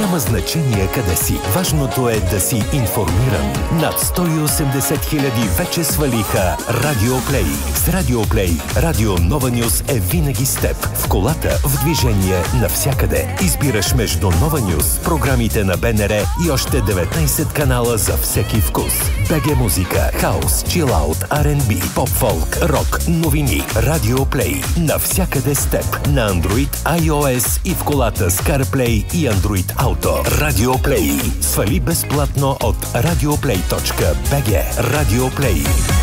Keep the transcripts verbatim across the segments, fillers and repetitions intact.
Няма значение къде си. Важното е да си информиран. Над сто и осемдесет хиляди вече свалиха Радио Плей. С Радио Плей, Радио Нова Нюс е винаги с теб. В колата, в движение, навсякъде. Избираш между Нова Нюс, програмите на БНР и още деветнайсет канала за всеки вкус. БГ музика, хаус, чилаут, Ар енд Би, поп-фолк, рок, новини. Радио Плей. Навсякъде с теб. На Android, iOS и в колата с CarPlay и Android Auto. Радио Плей. Свали безплатно от радиоплей точка би джи. Радио Плей.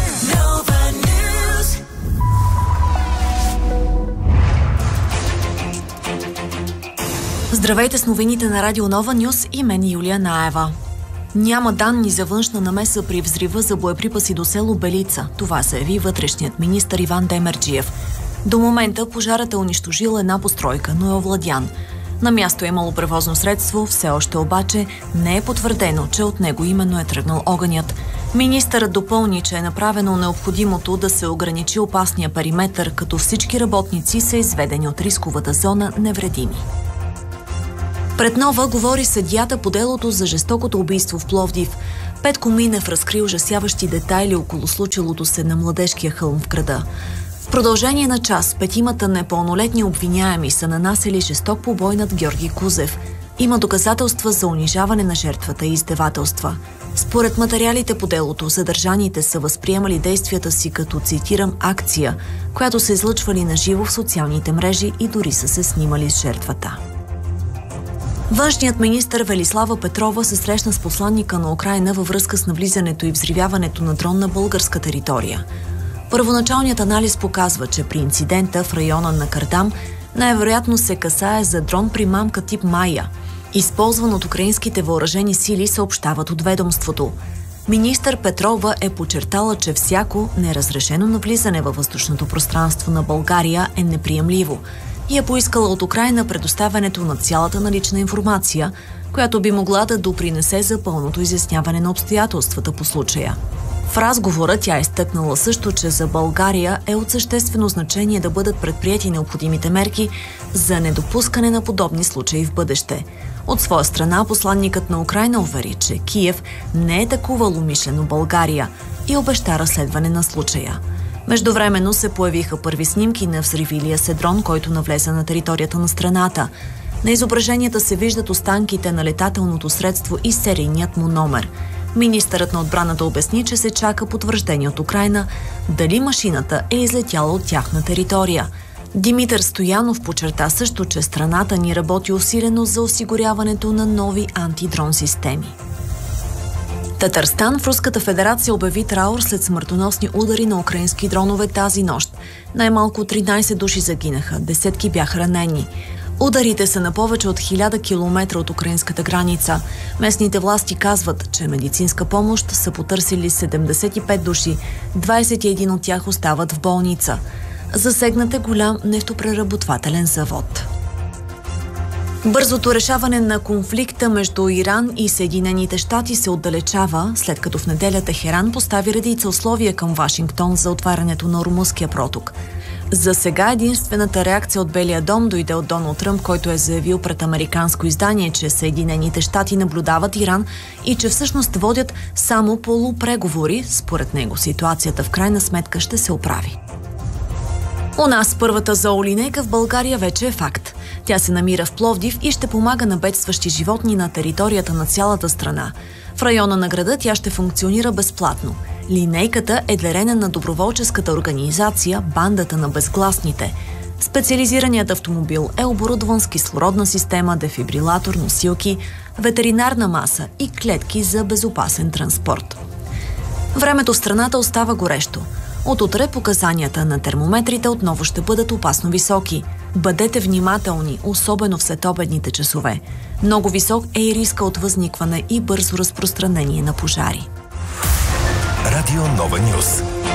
Здравейте с новините на Радио Нова Нюс и мен Юлия Наева. Няма данни за външна намеса при взрива за боеприпаси до село Белица. Това заяви вътрешният министър Иван Демерджиев. До момента пожарът е унищожил една постройка, но е овладян. На място е имало превозно средство, все още обаче не е потвърдено, че от него именно е тръгнал огънят. Министърът допълни, че е направено необходимото да се ограничи опасния периметър, като всички работници са изведени от рисковата зона невредими. Пред Нова говори съдията по делото за жестокото убийство в Пловдив. Петко Минев разкри ужасяващи детайли около случилото се на Младежкия хълм в града. В продължение на час петимата непълнолетни обвиняеми са нанасили жесток побой над Георги Кузев. Има доказателства за унижаване на жертвата и издевателства. Според материалите по делото, задържаните са възприемали действията си като, цитирам, акция, която са излъчвали на живо в социалните мрежи и дори са се снимали с жертвата. Външният министър Велислава Петрова се срещна с посланника на Украйна във връзка с навлизането и взривяването на дрон на българска територия. Първоначалният анализ показва, че при инцидента в района на Кардам най-вероятно се касае за дрон примамка тип Майя, използван от украинските въоръжени сили, съобщават от ведомството. Министър Петрова е подчертала, че всяко неразрешено навлизане във въздушното пространство на България е неприемливо и е поискала от Украйна предоставянето на цялата налична информация, която би могла да допринесе за пълното изясняване на обстоятелствата по случая. В разговора тя е изтъкнала също, че за България е от съществено значение да бъдат предприети необходимите мерки за недопускане на подобни случаи в бъдеще. От своя страна, посланникът на Украйна увери, че Киев не е атакувал умишлено България и обеща разследване на случая. Междувременно се появиха първи снимки на взривилия се дрон, който навлезе на територията на страната. На изображенията се виждат останките на летателното средство и серийният му номер. Министърът на отбраната обясни, че се чака потвърждение от Украйна дали машината е излетяла от тяхна територия. Димитър Стоянов подчерта също, че страната ни работи усилено за осигуряването на нови антидрон системи. Татарстан в Руската федерация обяви траур след смъртоносни удари на украински дронове тази нощ. Най-малко тринайсет души загинаха, десетки бяха ранени. Ударите са на повече от хиляда километра от украинската граница. Местните власти казват, че медицинска помощ са потърсили седемдесет и пет души, двайсет и един от тях остават в болница. Засегнат е голям нефтопреработвателен завод. Бързото решаване на конфликта между Иран и Съединените щати се отдалечава, след като в неделя Техеран постави редица условия към Вашингтон за отварянето на Ормузския проток. За сега единствената реакция от Белия дом дойде от Доналд Тръмп, който е заявил пред американско издание, че Съединените щати наблюдават Иран и че всъщност водят само полупреговори. Според него ситуацията в крайна сметка ще се оправи. У нас първата зоолинейка в България вече е факт. Тя се намира в Пловдив и ще помага на бедстващи животни на територията на цялата страна. В района на града тя ще функционира безплатно. Линейката е дарена на доброволческата организация Бандата на безгласните. Специализираният автомобил е оборудван с кислородна система, дефибрилатор, носилки, ветеринарна маса и клетки за безопасен транспорт. Времето в страната остава горещо. От утре показанията на термометрите отново ще бъдат опасно високи. Бъдете внимателни, особено в следобедните часове. Много висок е и риска от възникване и бързо разпространение на пожари. Радио Нова Нюс.